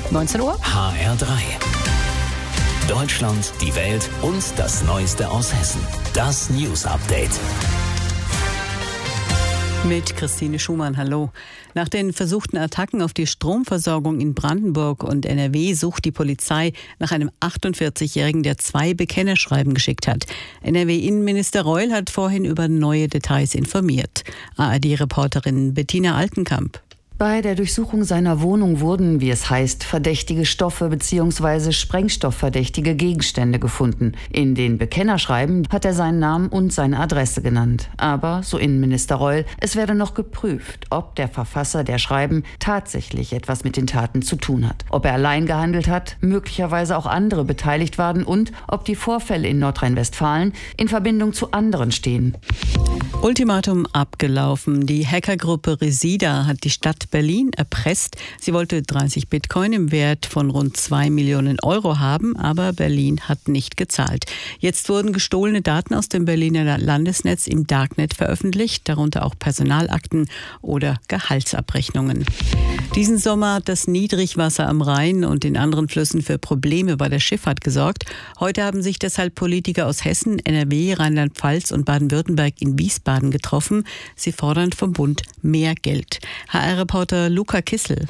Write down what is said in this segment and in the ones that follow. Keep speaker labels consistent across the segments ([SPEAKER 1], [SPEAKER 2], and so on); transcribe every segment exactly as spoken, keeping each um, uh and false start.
[SPEAKER 1] neunzehn Uhr.
[SPEAKER 2] H R drei. Deutschland, die Welt und das Neueste aus Hessen. Das News Update.
[SPEAKER 3] Mit Christine Schumann, hallo. Nach den versuchten Attacken auf die Stromversorgung in Brandenburg und N R W sucht die Polizei nach einem achtundvierzigjährigen, der zwei Bekennerschreiben geschickt hat. N R W-Innenminister Reul hat vorhin über neue Details informiert. A R D-Reporterin Bettina Altenkamp.
[SPEAKER 4] Bei der Durchsuchung seiner Wohnung wurden, wie es heißt, verdächtige Stoffe bzw. sprengstoffverdächtige Gegenstände gefunden. In den Bekennerschreiben hat er seinen Namen und seine Adresse genannt. Aber, so Innenminister Reul, es werde noch geprüft, ob der Verfasser der Schreiben tatsächlich etwas mit den Taten zu tun hat. Ob er allein gehandelt hat, möglicherweise auch andere beteiligt waren und ob die Vorfälle in Nordrhein-Westfalen in Verbindung zu anderen stehen.
[SPEAKER 3] Ultimatum abgelaufen. Die Hackergruppe Resida hat die Stadt Berlin erpresst. Sie wollte dreißig Bitcoin im Wert von rund zwei Millionen Euro haben, aber Berlin hat nicht gezahlt. Jetzt wurden gestohlene Daten aus dem Berliner Landesnetz im Darknet veröffentlicht, darunter auch Personalakten oder Gehaltsabrechnungen. Diesen Sommer hat das Niedrigwasser am Rhein und in anderen Flüssen für Probleme bei der Schifffahrt gesorgt. Heute haben sich deshalb Politiker aus Hessen, N R W, Rheinland-Pfalz und Baden-Württemberg in Wiesbaden getroffen. Sie fordern vom Bund mehr Geld. H R-Reporter Luca Kissel.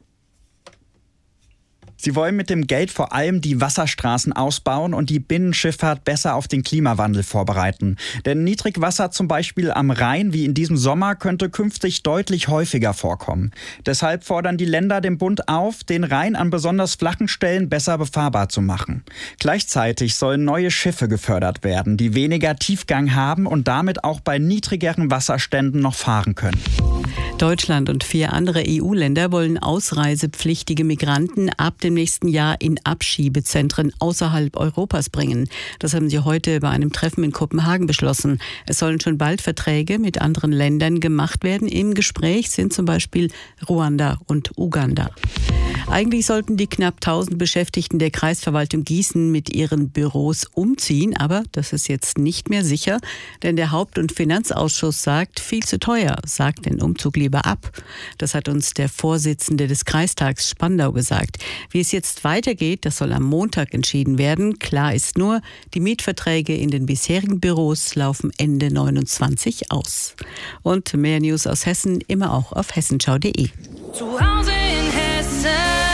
[SPEAKER 5] Sie wollen mit dem Geld vor allem die Wasserstraßen ausbauen und die Binnenschifffahrt besser auf den Klimawandel vorbereiten. Denn Niedrigwasser zum Beispiel am Rhein wie in diesem Sommer könnte künftig deutlich häufiger vorkommen. Deshalb fordern die Länder den Bund auf, den Rhein an besonders flachen Stellen besser befahrbar zu machen. Gleichzeitig sollen neue Schiffe gefördert werden, die weniger Tiefgang haben und damit auch bei niedrigeren Wasserständen noch fahren können.
[SPEAKER 3] Deutschland und vier andere E U-Länder wollen ausreisepflichtige Migranten ab dem nächsten Jahr in Abschiebezentren außerhalb Europas bringen. Das haben sie heute bei einem Treffen in Kopenhagen beschlossen. Es sollen schon bald Verträge mit anderen Ländern gemacht werden. Im Gespräch sind zum Beispiel Ruanda und Uganda. Eigentlich sollten die knapp tausend Beschäftigten der Kreisverwaltung Gießen mit ihren Büros umziehen, aber das ist jetzt nicht mehr sicher, denn der Haupt- und Finanzausschuss sagt, viel zu teuer, sagt den Umzug lieber ab. Das hat uns der Vorsitzende des Kreistags Spandau gesagt. Wie es jetzt weitergeht, das soll am Montag entschieden werden. Klar ist nur, die Mietverträge in den bisherigen Büros laufen Ende neunundzwanzig aus. Und mehr News aus Hessen immer auch auf hessenschau punkt de.
[SPEAKER 1] Zu Hause in Hessen.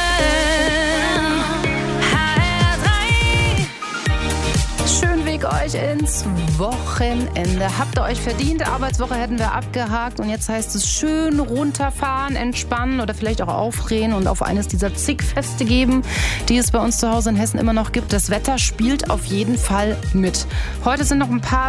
[SPEAKER 1] H R drei. Schönen Weg euch ins Wochenende. Habt ihr euch verdient? Arbeitswoche hätten wir abgehakt und jetzt heißt es schön runterfahren, entspannen oder vielleicht auch aufdrehen und auf eines dieser zig Feste geben, die es bei uns zu Hause in Hessen immer noch gibt. Das Wetter spielt auf jeden Fall mit. Heute sind noch ein paar